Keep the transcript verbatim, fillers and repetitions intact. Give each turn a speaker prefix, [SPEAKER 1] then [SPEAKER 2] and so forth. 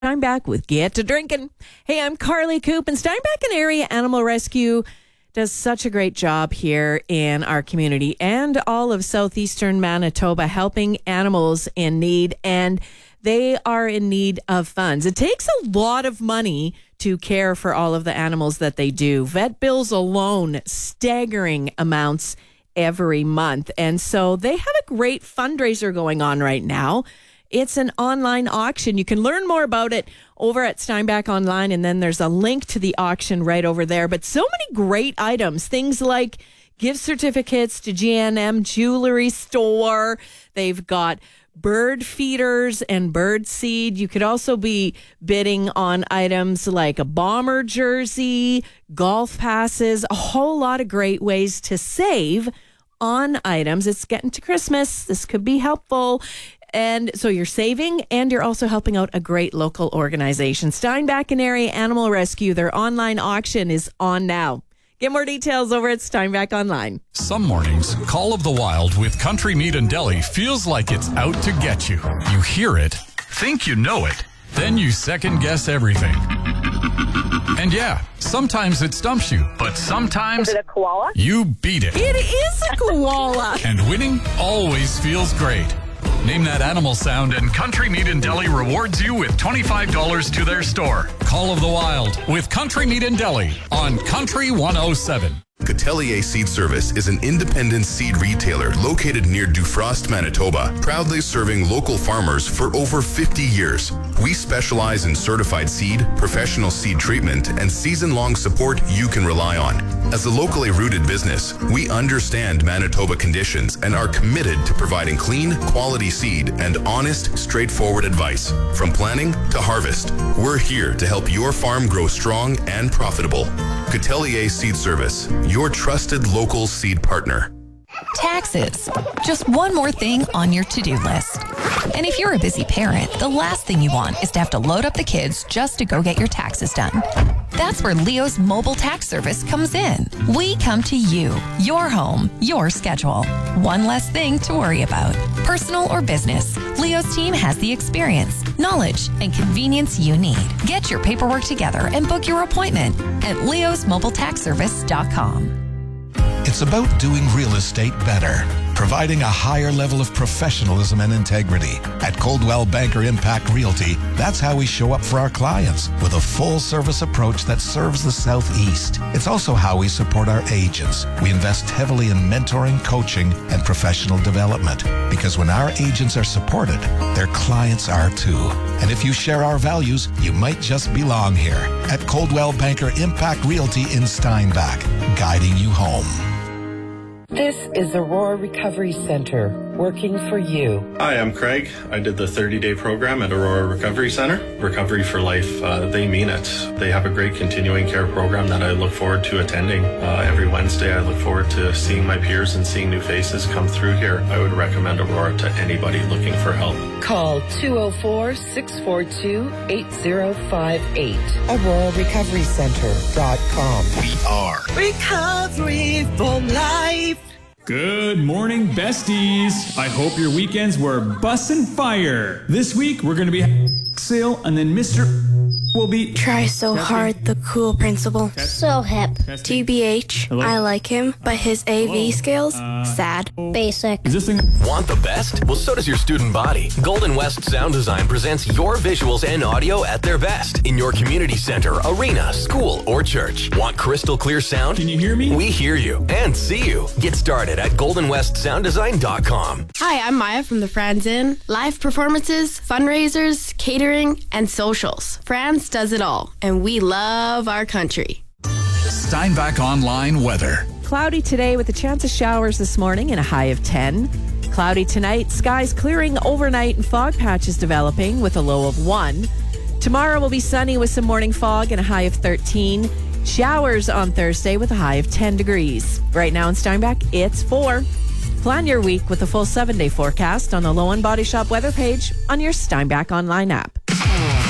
[SPEAKER 1] I'm back with Get to Drinking. Hey, I'm Carly Coop, and Steinbach and Area Animal Rescue does such a great job here in our community and all of southeastern Manitoba, helping animals in need, and they are in need of funds. It takes a lot of money to care for all of the animals that they do. Vet bills alone, staggering amounts every month. And so they have a great fundraiser going on right now. It's an online auction. You can learn more about it over at Steinbach Online, and then there's a link to the auction right over there. But so many great items, things like gift certificates to G and M Jewelry Store. They've got bird feeders and bird seed. You could also be bidding on items like a bomber jersey, golf passes, a whole lot of great ways to save on items. It's getting to Christmas. This could be helpful. And so you're saving, and you're also helping out a great local organization. Steinbach and Area Animal Rescue, their online auction is on now. Get more details over at Steinbach Online.
[SPEAKER 2] Some mornings, Call of the Wild with Country Meat and Deli feels like it's out to get you. You hear it, think you know it, then you second guess everything. And yeah, sometimes it stumps you, but sometimes
[SPEAKER 3] Is it a koala?
[SPEAKER 2] you beat it.
[SPEAKER 1] It is a koala.
[SPEAKER 2] And winning always feels great. Name that animal sound and Country Meat and Deli rewards you with twenty-five dollars to their store. Call of the Wild with Country Meat and Deli on Country one oh seven.
[SPEAKER 4] Catelier Seed Service is an independent seed retailer located near Dufrost, Manitoba, proudly serving local farmers for over fifty years. We specialize in certified seed, professional seed treatment, and season-long support you can rely on. As a locally rooted business, we understand Manitoba conditions and are committed to providing clean, quality seed and honest, straightforward advice. From planting to harvest, we're here to help your farm grow strong and profitable. Catelier Seed Service, your trusted local seed partner.
[SPEAKER 5] Taxes. Just one more thing on your to-do list. And if you're a busy parent, the last thing you want is to have to load up the kids just to go get your taxes done. That's where Leo's mobile tax service comes in. We come to you, your home, your schedule. One less thing to worry about. Personal or business, Leo's team has the experience, knowledge, and convenience you need. Get your paperwork together and book your appointment at leos mobile tax service dot com.
[SPEAKER 6] It's about doing real estate better, providing a higher level of professionalism and integrity. At Coldwell Banker Impact Realty, that's how we show up for our clients, with a full-service approach that serves the Southeast. It's also how we support our agents. We invest heavily in mentoring, coaching, and professional development, because when our agents are supported, their clients are too. And if you share our values, you might just belong here at Coldwell Banker Impact Realty in Steinbach, guiding you home.
[SPEAKER 7] This is Aurora Recovery Center, working for you.
[SPEAKER 8] Hi, I'm Craig. I did the thirty-day program at Aurora Recovery Center. Recovery for Life, uh, they mean it. They have a great continuing care program that I look forward to attending. Uh, every Wednesday, I look forward to seeing my peers and seeing new faces come through here. I would recommend Aurora to anybody looking for help.
[SPEAKER 7] Call two oh four, six four two, eight oh five eight. aurora recovery center dot com.
[SPEAKER 4] We are
[SPEAKER 7] Recovery for Life.
[SPEAKER 9] Good morning, besties. I hope your weekends were bussin' fire. This week, we're going to be having a sale, and then Mister will be...
[SPEAKER 10] Try so
[SPEAKER 9] Testing.
[SPEAKER 10] hard, the cool principal.
[SPEAKER 9] Testing.
[SPEAKER 10] So hip.
[SPEAKER 9] Testing.
[SPEAKER 10] T B H,
[SPEAKER 9] Hello?
[SPEAKER 10] I like him, but his A V
[SPEAKER 9] Hello?
[SPEAKER 10] skills,
[SPEAKER 9] Uh,
[SPEAKER 10] sad. Basic.
[SPEAKER 9] Is this thing...
[SPEAKER 11] Want the best? Well, so does your student body. Golden West Sound Design presents your visuals and audio at their best in your community center, arena, school, or church. Want crystal clear sound?
[SPEAKER 9] Can you hear me?
[SPEAKER 11] We hear you and see you. Get started at golden west sound design dot com.
[SPEAKER 10] Hi, I'm Maya from the Franz Inn. Live performances, fundraisers, catering, and socials. Franz does it all, and we love our country.
[SPEAKER 2] Steinbach Online weather.
[SPEAKER 1] Cloudy today with a chance of showers this morning and a high of ten. Cloudy tonight, skies clearing overnight and fog patches developing with a low of one. Tomorrow will be sunny with some morning fog and a high of thirteen. Showers on Thursday with a high of ten degrees. Right now in Steinbach, it's four. Plan your week with a full seven-day forecast on the Low End Body Shop weather page on your Steinbach Online app.